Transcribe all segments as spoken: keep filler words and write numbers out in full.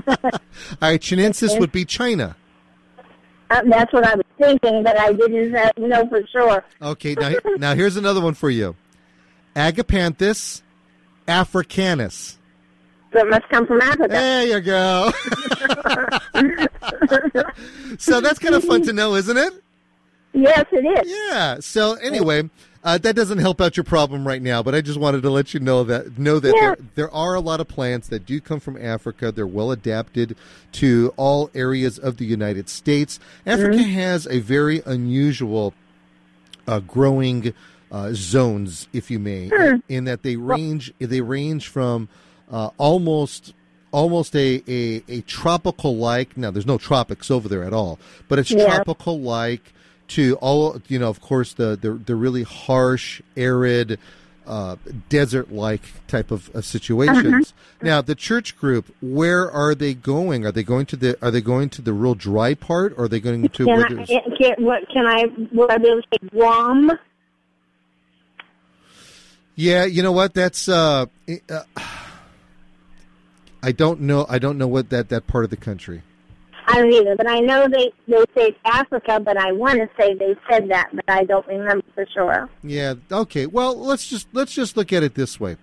right, chinensis Okay. would be China. Uh, that's what I was thinking, but I didn't uh, know for sure. Okay, now, now here's another one for you. Agapanthus africanus. So it must come from Africa. There you go. So that's kind of fun to know, isn't it? Yes, it is. Yeah. So anyway, uh, that doesn't help out your problem right now, but I just wanted to let you know that know that Yeah. there, there are a lot of plants that do come from Africa. They're well adapted to all areas of the United States. Africa Mm-hmm. has a very unusual uh, growing uh, zones, if you may, Hmm. in that they range they range from uh, almost almost a, a, a tropical like. Now, there's no tropics over there at all, but it's Yeah. tropical like to all, you know, of course, the the, the really harsh, arid, uh, desert-like type of, of situations. Uh-huh. Now, the church group, where are they going? Are they going to the Are they going to the real dry part, or are they going to Can where I, there's? can, what, can I, will I be able to say Guam? Yeah, you know what? That's uh, uh, I don't know. I don't know what that, that part of the country. I don't either, but I know they, they say it's Africa, but I want to say they said that, but I don't remember for sure. Yeah. Okay. Well, let's just let's just look at it this way.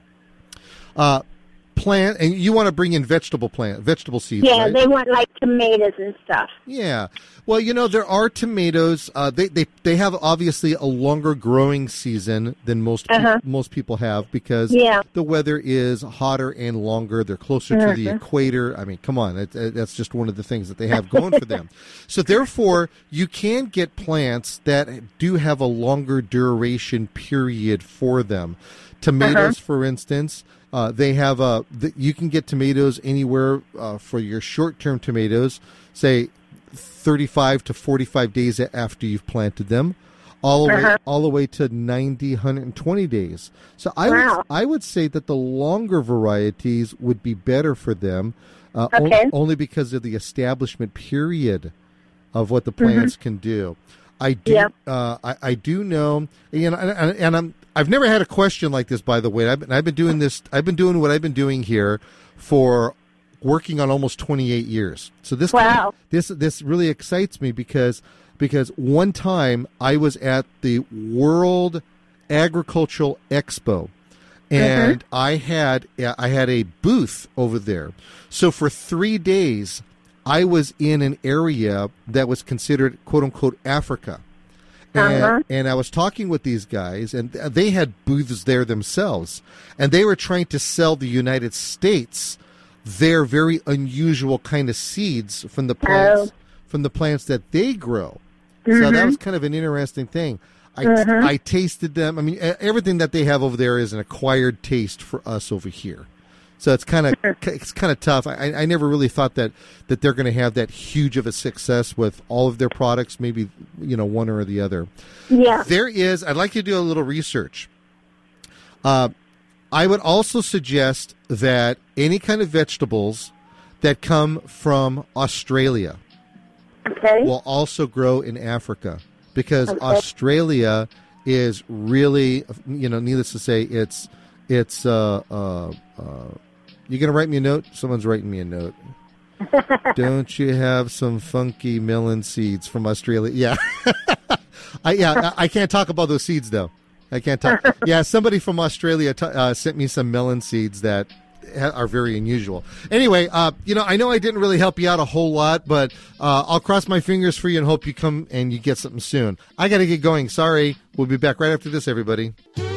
Uh, plant, and you want to bring in vegetable plant, vegetable seeds. Yeah, right? they want like tomatoes and stuff. Yeah. Well, you know, there are tomatoes. Uh, they, they they have obviously a longer growing season than most pe- Uh-huh. most people have because Yeah. the weather is hotter and longer. They're closer to the Uh-huh. equator. I mean, come on, it, it- that's just one of the things that they have going for them. So therefore, you can get plants that do have a longer duration period for them. Tomatoes, Uh-huh. for instance. Uh, they have a. The, you can get tomatoes anywhere uh, for your short-term tomatoes, say thirty-five to forty-five days after you've planted them, all the way Uh-huh. all the way to ninety, one hundred twenty days. So I Wow. would I would say that the longer varieties would be better for them, uh, on- Okay. only because of the establishment period of what the plants can do. I do Yeah. uh, I, I do know, you know, and, and, and I'm I've never had a question like this, by the way. I've been, I've been doing this. I've been doing what I've been doing here for working on almost twenty-eight years. So this Wow. this this really excites me because because one time I was at the World Agricultural Expo, and I had I had a booth over there. So for three days, I was in an area that was considered "quote unquote" Africa. And, Uh-huh. and I was talking with these guys, and they had booths there themselves, and they were trying to sell the United States their very unusual kind of seeds from the plants Oh. from the plants that they grow. So that was kind of an interesting thing. I, I tasted them. I mean, e- everything that they have over there is an acquired taste for us over here. So it's kind of it's kind of tough. I, I never really thought that, that they're going to have that huge of a success with all of their products. Maybe, you know, one or the other. Yeah. There is. I'd like you to do a little research. Uh, I would also suggest that any kind of vegetables that come from Australia Okay. will also grow in Africa because Okay. Australia is really, you know, needless to say, it's it's. Uh, uh, uh, you gonna write me a note? Someone's writing me a note. Don't you have some funky melon seeds from Australia? Yeah, I yeah I, I can't talk about those seeds though. I can't talk. Yeah, somebody from Australia t- uh, sent me some melon seeds that ha- are very unusual. Anyway, uh, you know, I know I didn't really help you out a whole lot, but uh, I'll cross my fingers for you and hope you come and you get something soon. I got to get going. Sorry. We'll be back right after this, everybody.